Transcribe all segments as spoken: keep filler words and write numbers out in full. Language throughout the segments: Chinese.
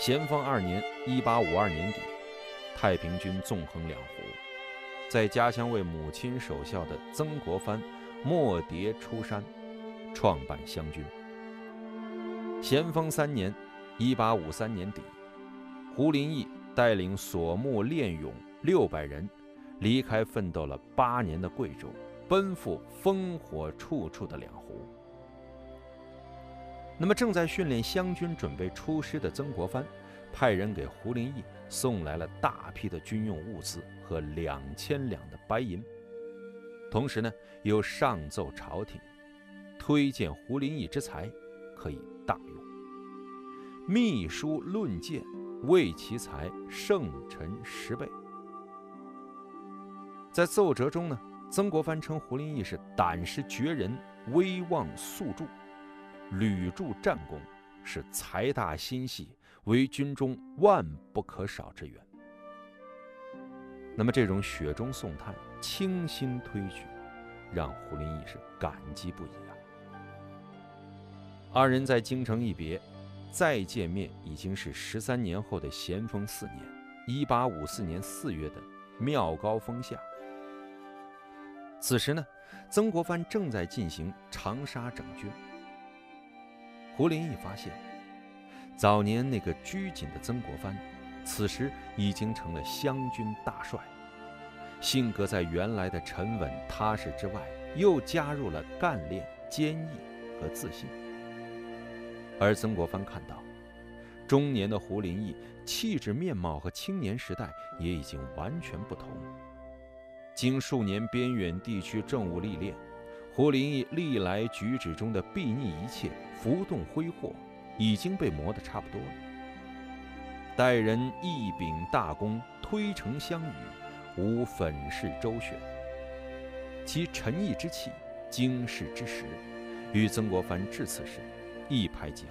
咸丰二年（一八五二年底），太平军纵横两湖，在家乡为母亲守孝的曾国藩辍蝶出山，创办湘军。咸丰三年（一八五三年底），胡林翼带领所目练勇六百人，离开奋斗了八年的贵州，奔赴烽火处处的两湖。那么正在训练湘军准备出师的曾国藩，派人给胡林翼送来了大批的军用物资和两千两的白银，同时呢，又上奏朝廷，推荐胡林翼之才可以大用，密书论谏，为其才胜臣十倍。在奏折中呢，曾国藩称胡林翼是胆识绝人，威望素著，屡著战功，是财大心细，为军中万不可少之员。那么这种雪中送炭、倾心推举，让胡林翼是感激不已啊。二人在京城一别，再见面已经是十三年后的咸丰四年（一八五四年四月）的妙高峰下。此时呢，曾国藩正在进行长沙整军。胡林翼发现，早年那个拘谨的曾国藩，此时已经成了湘军大帅，性格在原来的沉稳踏实之外，又加入了干练、坚毅和自信。而曾国藩看到，中年的胡林翼气质面貌和青年时代也已经完全不同。经数年边远地区政务历练，胡林翼历来举止中的睥睨一切、浮动挥霍，已经被磨得差不多了。待人一秉大功，推诚相与，无粉饰周旋，其沉毅之气、经世之实，与曾国藩致辞时一拍即合。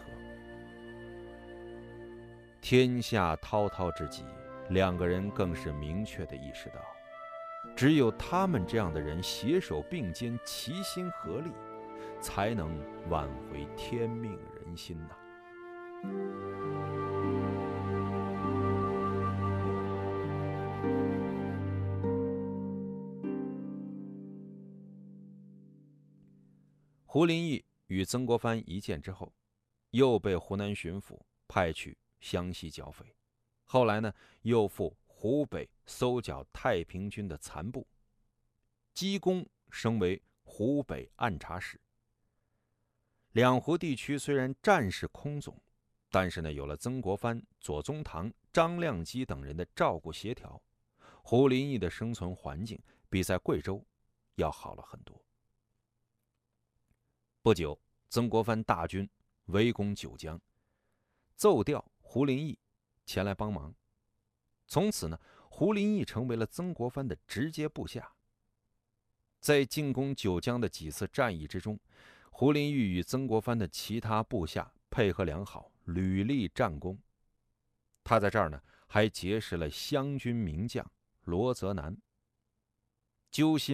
天下滔滔之际，两个人更是明确地意识到，只有他们这样的人携手并肩，齐心合力，才能挽回天命人心呐、胡林翼与曾国藩一见之后，又被湖南巡抚派去湘西剿匪，后来呢，又赴湖北搜剿太平军的残部，积功升为湖北按察使。两湖地区虽然战事空总，但是呢，有了曾国藩、左宗棠、张亮基等人的照顾协调，胡林翼的生存环境比在贵州要好了很多。不久，曾国藩大军围攻九江，奏调胡林翼前来帮忙。从此呢，胡林翼成为了曾国藩的直接部下。在进攻九江的几次战役之中，胡林翼与曾国藩的其他部下配合良好，屡立战功。他在这儿呢，还结识了湘军名将罗泽南。揪心